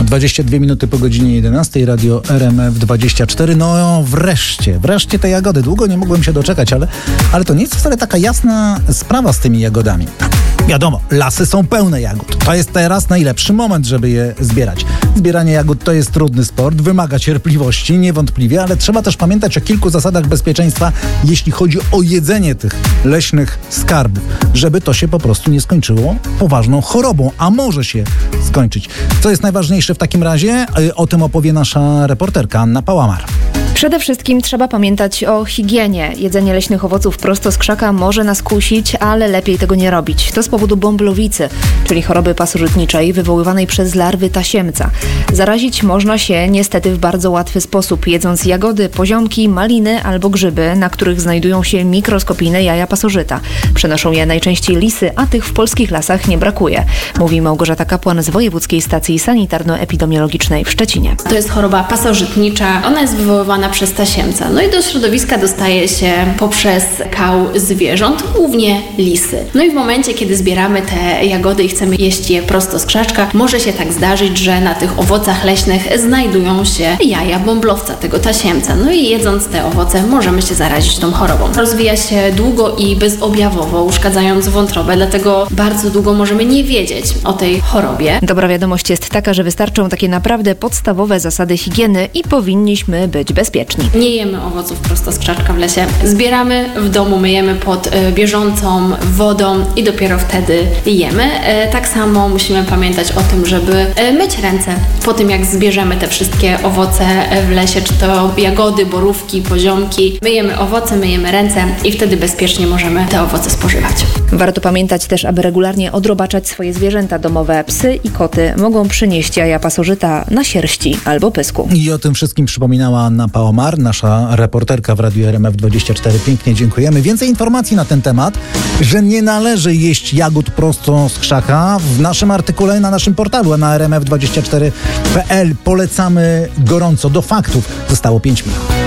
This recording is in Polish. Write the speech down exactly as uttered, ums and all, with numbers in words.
dwadzieścia dwie minuty po godzinie jedenastej, radio R M F dwadzieścia cztery. No wreszcie, wreszcie te jagody. Długo nie mogłem się doczekać, ale, ale to nie jest wcale taka jasna sprawa z tymi jagodami. Wiadomo, lasy są pełne jagód. To jest teraz najlepszy moment, żeby je zbierać. Zbieranie jagód to jest trudny sport, wymaga cierpliwości, niewątpliwie, ale trzeba też pamiętać o kilku zasadach bezpieczeństwa, jeśli chodzi o jedzenie tych leśnych skarbów, żeby to się po prostu nie skończyło poważną chorobą, a może się skończyć. Co jest najważniejsze w takim razie? O tym opowie nasza reporterka Anna Pałamar. Przede wszystkim trzeba pamiętać o higienie. Jedzenie leśnych owoców prosto z krzaka może nas kusić, ale lepiej tego nie robić. To z powodu bąblowicy, czyli choroby pasożytniczej wywoływanej przez larwy tasiemca. Zarazić można się niestety w bardzo łatwy sposób, jedząc jagody, poziomki, maliny albo grzyby, na których znajdują się mikroskopijne jaja pasożyta. Przenoszą je najczęściej lisy, a tych w polskich lasach nie brakuje, mówi Małgorzata Kapłan z Wojewódzkiej Stacji Sanitarno-Epidemiologicznej w Szczecinie. To jest choroba pasożytnicza, ona jest wywoływana przez tasiemca. No i do środowiska dostaje się poprzez kał zwierząt, głównie lisy. No i w momencie, kiedy zbieramy te jagody i chcemy jeść je prosto z krzaczka, może się tak zdarzyć, że na tych owocach leśnych znajdują się jaja bąblowca, tego tasiemca. No i jedząc te owoce możemy się zarazić tą chorobą. Rozwija się długo i bezobjawowo, uszkadzając wątrobę, dlatego bardzo długo możemy nie wiedzieć o tej chorobie. Dobra wiadomość jest taka, że wystarczą takie naprawdę podstawowe zasady higieny i powinniśmy być bezpieczni. Nie jemy owoców prosto z krzaczka w lesie. Zbieramy w domu, myjemy pod y, bieżącą wodą i dopiero wtedy jemy. Y, tak samo musimy pamiętać o tym, żeby y, myć ręce po tym, jak zbierzemy te wszystkie owoce w lesie, czy to jagody, borówki, poziomki. Myjemy owoce, myjemy ręce i wtedy bezpiecznie możemy te owoce spożywać. Warto pamiętać też, aby regularnie odrobaczać swoje zwierzęta domowe. Psy i koty mogą przynieść jaja pasożyta na sierści albo pysku. I o tym wszystkim przypominała Anna Pałamar, nasza reporterka w radiu R M F dwadzieścia cztery. Pięknie dziękujemy. Więcej informacji na ten temat, że nie należy jeść jagód prosto z krzaka, w naszym artykule na naszym portalu na r m f dwadzieścia cztery kropka p l. Polecamy gorąco. Do faktów zostało pięć minut.